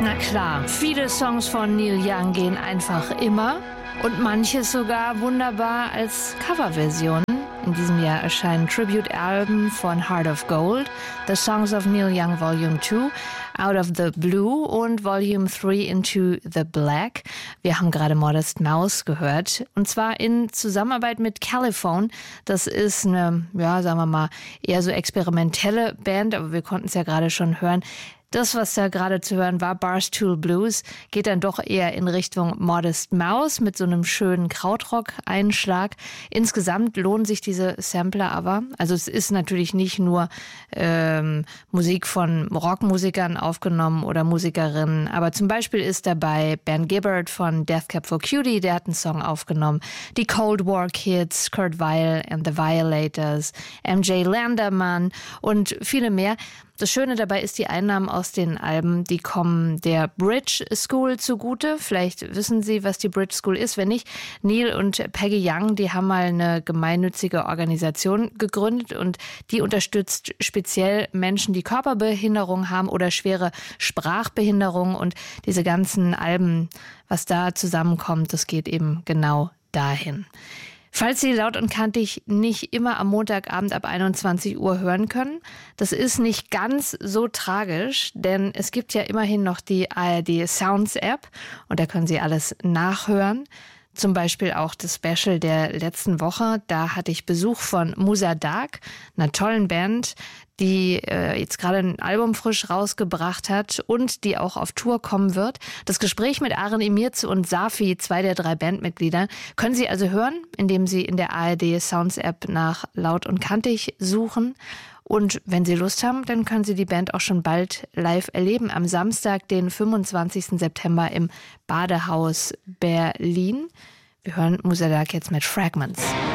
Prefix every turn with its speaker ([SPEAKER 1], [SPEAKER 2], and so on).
[SPEAKER 1] Na klar, viele Songs von Neil Young gehen einfach immer und manches sogar wunderbar als Coverversion. In diesem Jahr erscheinen Tribute-Alben von Heart of Gold, The Songs of Neil Young Volume 2, Out of the Blue und Volume 3 Into the Black. Wir haben gerade Modest Mouse gehört und zwar in Zusammenarbeit mit Caliphone. Das ist eine, ja, sagen wir mal, eher so experimentelle Band, aber wir konnten es ja gerade schon hören. Das, was da gerade zu hören war, Barstool Blues, geht dann doch eher in Richtung Modest Mouse mit so einem schönen Krautrock-Einschlag. Insgesamt lohnen sich diese Sampler aber. Also es ist natürlich nicht nur Musik von Rockmusikern aufgenommen oder Musikerinnen, aber zum Beispiel ist dabei Ben Gibbard von Death Cab for Cutie, der hat einen Song aufgenommen. Die Cold War Kids, Kurt Weill and the Violators, MJ Landerman und viele mehr. Das Schöne dabei ist, die Einnahmen aus den Alben, die kommen der Bridge School zugute. Vielleicht wissen Sie, was die Bridge School ist. Wenn nicht, Neil und Peggy Young, die haben mal eine gemeinnützige Organisation gegründet und die unterstützt speziell Menschen, die Körperbehinderung haben oder schwere Sprachbehinderung. Und diese ganzen Alben, was da zusammenkommt, das geht eben genau dahin. Falls Sie laut und kantig nicht immer am Montagabend ab 21 Uhr hören können, das ist nicht ganz so tragisch, denn es gibt ja immerhin noch die ARD Sounds App und da können Sie alles nachhören. Zum Beispiel auch das Special der letzten Woche. Da hatte ich Besuch von Musa Dark, einer tollen Band, die jetzt gerade ein Album frisch rausgebracht hat und die auch auf Tour kommen wird. Das Gespräch mit Aren Emirci und Safi, 2 der 3 Bandmitglieder, können Sie also hören, indem Sie in der ARD Sounds App nach Laut und Kantig suchen. Und wenn Sie Lust haben, dann können Sie die Band auch schon bald live erleben. Am Samstag, den 25. September im Badehaus Berlin. Wir hören Musa Dark jetzt mit Fragments.